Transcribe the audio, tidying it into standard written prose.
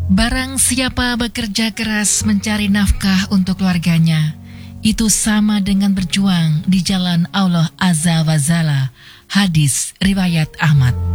Barang siapa bekerja keras mencari nafkah untuk keluarganya, itu sama dengan berjuang di jalan Allah Azza wa Jalla. Hadis riwayat Ahmad.